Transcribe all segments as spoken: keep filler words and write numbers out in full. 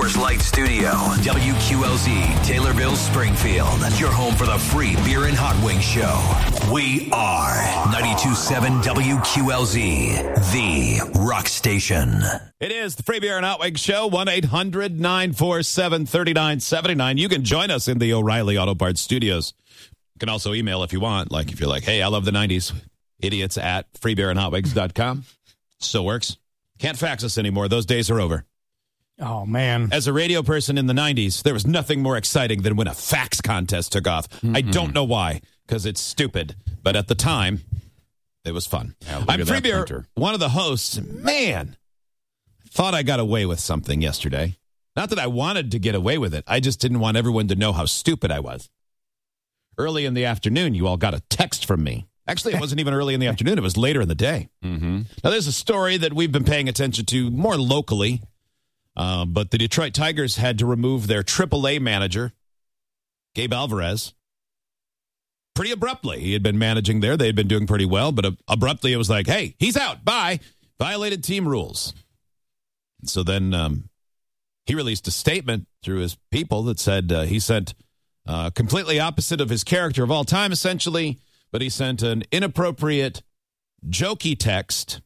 Coors Light Studio, W Q L Z, Taylorville, Springfield. Your home for the free beer and hot wing show. We are ninety-two point seven W Q L Z, the rock station. It is the free beer and hot wing show, one eight hundred nine four seven three nine seven nine. You can join us in the O'Reilly Auto Parts studios. You can also email if you want, like if you're like, hey, I love the nineties, idiots at free beer and hot wings dot com. Still works. Can't fax us anymore. Those days are over. Oh, man. As a radio person in the nineties, there was nothing more exciting than when a fax contest took off. Mm-hmm. I don't know why, because it's stupid. But at the time, it was fun. Yeah, I'm Free Beer, printer. One of the hosts. Man, thought I got away with something yesterday. Not that I wanted to get away with it. I just didn't want everyone to know how stupid I was. Early in the afternoon, you all got a text from me. Actually, it wasn't even early in the afternoon. It was later in the day. Mm-hmm. Now, there's a story that we've been paying attention to more locally. Uh, but the Detroit Tigers had to remove their triple A manager, Gabe Alvarez, pretty abruptly. He had been managing there. They had been doing pretty well, but uh, abruptly it was like, hey, he's out. Bye. Violated team rules. And so then um, he released a statement through his people that said uh, he sent uh, completely opposite of his character of all time, essentially, but he sent an inappropriate, jokey text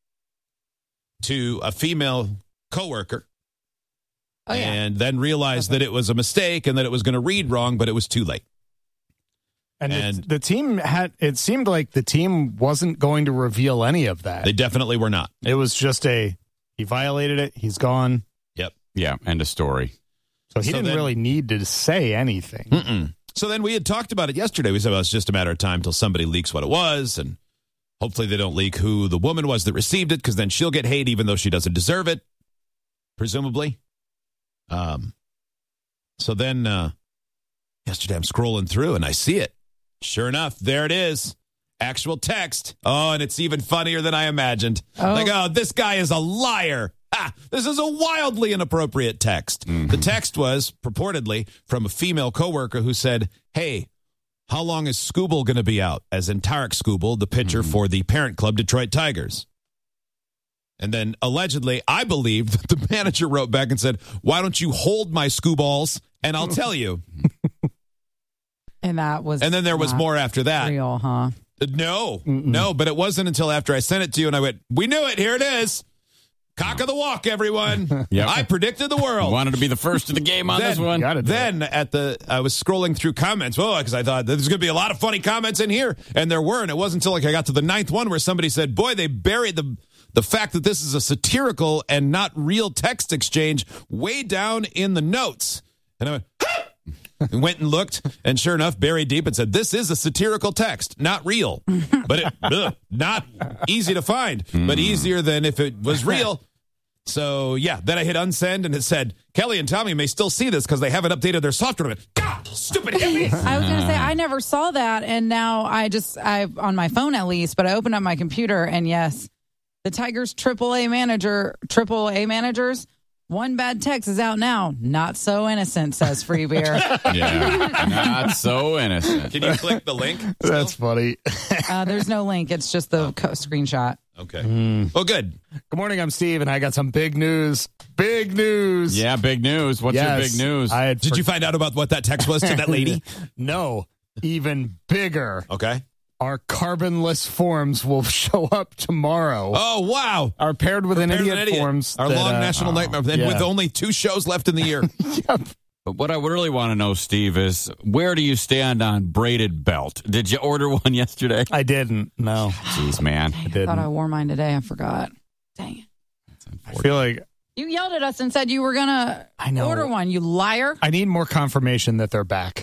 to a female coworker. Oh, yeah. And then realized okay. that it was a mistake and that it was going to read wrong, but it was too late. And, and the, the team had, it seemed like the team wasn't going to reveal any of that. They definitely were not. It was just a, he violated it, he's gone. Yep. Yeah, end of story. So he so didn't then, really need to say anything. Mm-mm. So then we had talked about it yesterday. We said, well, it's just a matter of time until somebody leaks what it was, and hopefully they don't leak who the woman was that received it, because then she'll get hate even though she doesn't deserve it, presumably. Um. So then uh, yesterday I'm scrolling through and I see it. Sure enough, there it is. Actual text. Oh, and it's even funnier than I imagined. Oh. Like, oh, this guy is a liar. Ah, this is a wildly inappropriate text. Mm-hmm. The text was purportedly from a female coworker who said, hey, how long is Skubal going to be out? As in Tarek Skubal, the pitcher mm-hmm. for the parent club Detroit Tigers. And then allegedly, I believe that the manager wrote back and said, why don't you hold my Skuballs and I'll tell you. And that was And then there was more after that. Real, huh? No, Mm-mm. no, but it wasn't until after I sent it to you and I went, we knew it. Here it is. Cock of the walk, everyone. Yep. I predicted the world. Wanted to be the first of the game on then, this one. Then at the, I was scrolling through comments. Well, because I thought there's going to be a lot of funny comments in here. And there were. And it wasn't until like I got to the ninth one where somebody said, boy, they buried the the fact that this is a satirical and not real text exchange way down in the notes. And I went, and went and looked, and sure enough, buried deep, and said, this is a satirical text, not real. But it, ugh, not easy to find, mm. but easier than if it was real. So, yeah, then I hit unsend, and it said, Kelly and Tommy may still see this because they haven't updated their software. God, stupid hippie. I was going to say, I never saw that, and now I just, I on my phone at least, but I opened up my computer, and yes, the Tigers triple A manager, triple A managers, one bad text is out now. Not so innocent, says Free Beer. Yeah, not so innocent. Can you click the link? Still? That's funny. uh, there's no link. It's just the co- screenshot. Okay. Mm. Oh, good. Good morning. I'm Steve, and I got some big news. Big news. Yeah, big news. What's yes, your big news? I Did for- you find out about what that text was to that lady? No. Even bigger. Okay. Our carbonless forms will show up tomorrow. Oh, wow. Our Paired with an Paired Idiot, with an idiot forms. Our that, long uh, national oh, nightmare. And yeah. with only two shows left in the year. Yep. But what I would really want to know, Steve, is where do you stand on braided belt? Did you order one yesterday? I didn't. No. Jeez, man. Dang, I didn't. I thought I wore mine today. I forgot. Dang it. I feel like you yelled at us and said you were going to order one, you liar. I need more confirmation that they're back.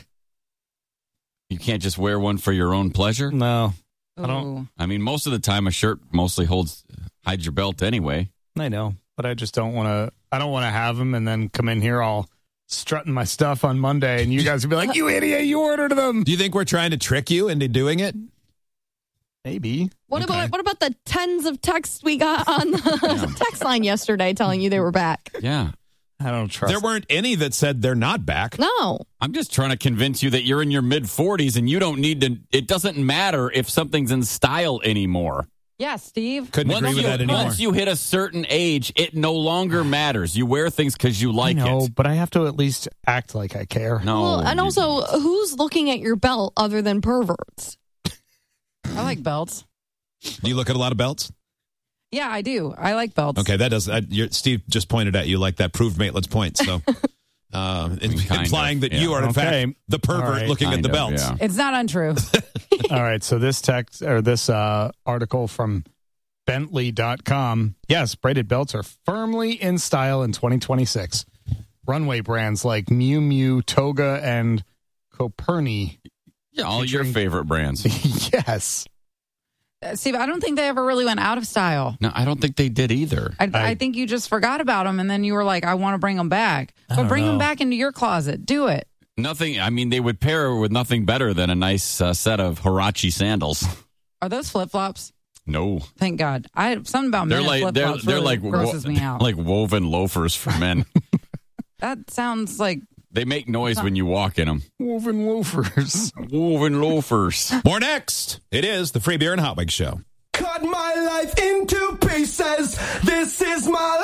You can't just wear one for your own pleasure? No. Ooh. I don't. I mean, most of the time, a shirt mostly holds hides your belt anyway. I know, but I just don't want to. I don't want to have them and then come in here all strutting my stuff on Monday, and you guys will be like, "You idiot! You ordered them." Do you think we're trying to trick you into doing it? Maybe. What Okay. about what about the tens of texts we got on the Yeah. text line yesterday telling you they were back? Yeah. I don't trust. There weren't any that said they're not back. No. I'm just trying to convince you that you're in your mid forties and you don't need to. It doesn't matter if something's in style anymore. Yeah, Steve. Couldn't Once agree with you, that anymore. Once you hit a certain age, it no longer matters. You wear things because you like I know, it. but I have to at least act like I care. No, Well, and you also, don't. who's looking at your belt other than perverts? I like belts. Do you look at a lot of belts? Yeah, I do. I like belts. Okay, that does. I, you're, Steve just pointed at you like that proved matelet's point. So, uh, in- Kind implying of, that yeah. you are in Okay. fact the pervert All right. looking at Kind the of, belts. yeah. It's not untrue. All right, so this text or this uh, article from Bentley dot com. Yes, braided belts are firmly in style in twenty twenty-six. Runway brands like Miu Miu, Toga, and Coperni. Yeah, all your featuring- favorite brands. Yes. Uh, Steve, I don't think they ever really went out of style. No, I don't think they did either. I, I- I think you just forgot about them, and then you were like, I want to bring them back. But don't bring them know. back into your closet. Do it. Nothing. I mean, they would pair with nothing better than a nice uh, set of Hirachi sandals. Are those flip-flops? No, Thank God. I something about they're men like and they're flip-flops they're really like grosses wo- me out. like woven loafers for men. That sounds like They make noise when you walk in them. Woven loafers. Woven loafers. More next. It is the Free Beer and Hot Wings Show. Cut my life into pieces. This is my life.